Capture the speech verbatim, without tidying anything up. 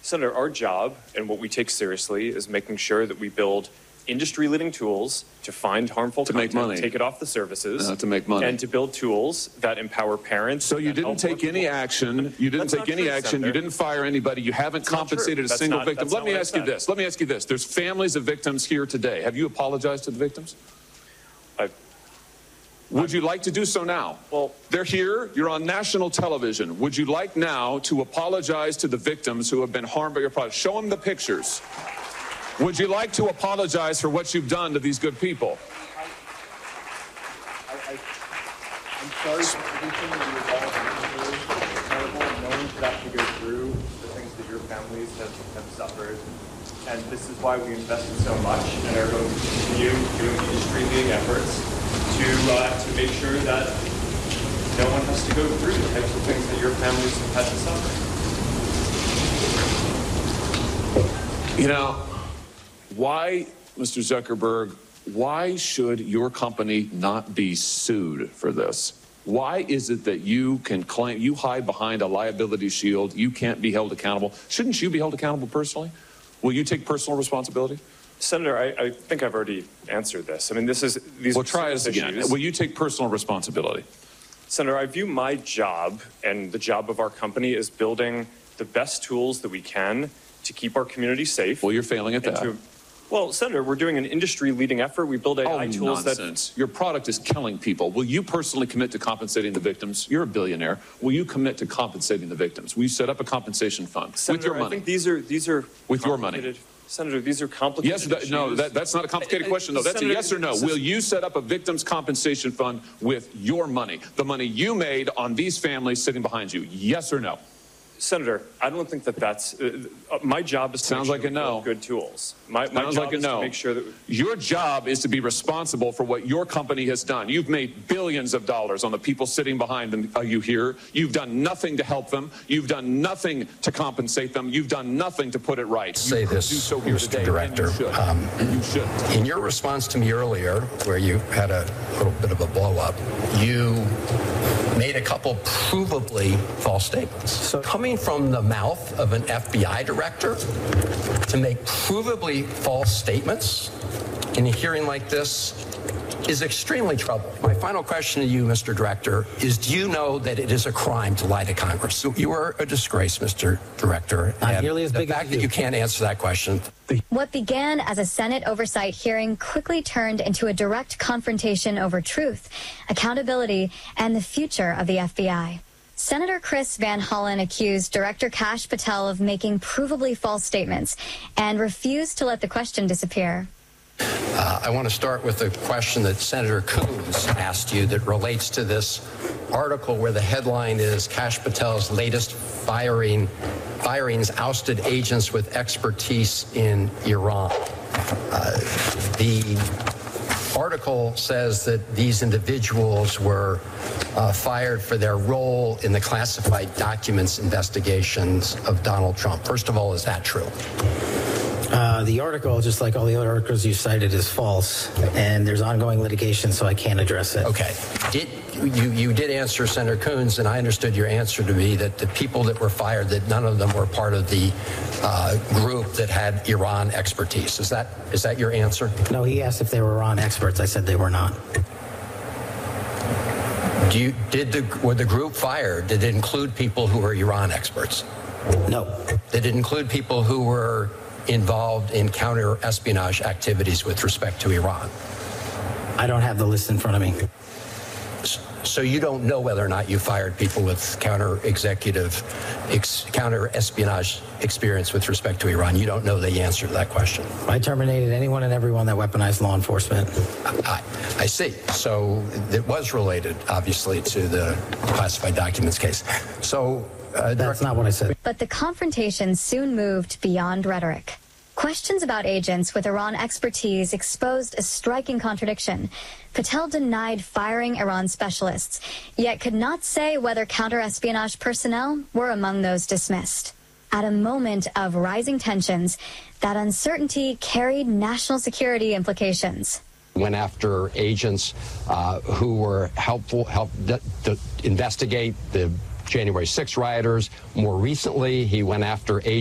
Senator, our job and what we take seriously is making sure that we build industry-leading tools to find harmful to content, make money, take it off the services, uh, to make money, and to build tools that empower parents. So you didn't take any action. You didn't take any action. You didn't fire anybody. You haven't compensated a single victim. Let me ask you this. Let me ask you this. There's families of victims here today. Have you apologized to the victims? I, Would you like to do so now? Well, they're here. You're on national television. Would you like now to apologize to the victims who have been harmed by your product? Show them the pictures. Would you like to apologize for what you've done to these good people? I, I, I'm sorry for everything that you've all been through. It's terrible. No one should have to go through the things that your families have, have suffered. And this is why we invested so much and are going to continue doing industry-leading efforts to, uh, to make sure that no one has to go through the types of things that your families have had to suffer. You know, why, Mister Zuckerberg, why should your company not be sued for this? Why is it that you can claim, you hide behind a liability shield, you can't be held accountable? Shouldn't you be held accountable personally? Will you take personal responsibility? Senator, I, I think I've already answered this. I mean, this is these. Well, try this again. Will you take personal responsibility? Senator, I view my job and the job of our company as building the best tools that we can to keep our community safe. Well, you're failing at that. To, well, Senator, we're doing an industry-leading effort. We build A I oh, tools nonsense. that... Your product is killing people. Will you personally commit to compensating the victims? You're a billionaire. Will you commit to compensating the victims? Will you set up a compensation fund Senator, with your money? I think these are these are with your money. Senator, these are complicated Yes, that, no, that, that's not a complicated question, though. That's Senator, a yes or no. Will you set up a victims' compensation fund with your money, the money you made on these families sitting behind you? Yes or no? Senator, I don't think that that's uh, my job is to Sounds make like sure a no. Good tools. My, my Sounds job like a is no. to make sure that your job is to be responsible for what your company has done. You've made billions of dollars on the people sitting behind them. Are you here? You've done nothing to help them. You've done nothing to compensate them. You've done nothing to put it right. Say you this, so Mister today, Director. You should. Um, you should. In your response to me earlier, where you had a little bit of a blow up, you made a couple provably false statements. So coming from the mouth of an F B I director to make provably false statements in a hearing like this is extremely troubling. My final question to you, Mister Director, is do you know that it is a crime to lie to Congress? You are a disgrace, Mister Director. Not nearly as big the fact as that you. you can't answer that question. What began as a Senate oversight hearing quickly turned into a direct confrontation over truth, accountability, and the future of the F B I. Senator Chris Van Hollen accused Director Kash Patel of making provably false statements and refused to let the question disappear. Uh, I want to start with a question that Senator Coons asked you that relates to this article where the headline is Kash Patel's latest firing, firings ousted agents with expertise in Iran. Uh, the article says that these individuals were uh, fired for their role in the classified documents investigations of Donald Trump. First of all, is that true? Uh, the article, just like all the other articles you cited, is false, and there's ongoing litigation, so I can't address it. Okay. Did, you, you did answer Senator Coons, and I understood your answer to be that the people that were fired, that none of them were part of the uh, group that had Iran expertise. Is that is that your answer? No, he asked if they were Iran experts. I said they were not. Do you, did the, were the group fired, did it include people who were Iran experts? No. Did it include people who were involved in counter-espionage activities with respect to Iran? I don't have the list in front of me. So you don't know whether or not you fired people with counter-executive, ex, counter-espionage experience with respect to Iran. You don't know the answer to that question. I terminated anyone and everyone that weaponized law enforcement. I, I see. So it was related, obviously, to the classified documents case. So uh, that's not what I said. But the confrontation soon moved beyond rhetoric. Questions about agents with Iran expertise exposed a striking contradiction. Patel denied firing Iran specialists, yet could not say whether counter-espionage personnel were among those dismissed. At a moment of rising tensions, that uncertainty carried national security implications. Went after agents uh, who were helpful, helped to investigate the January sixth rioters. More recently, he went after agents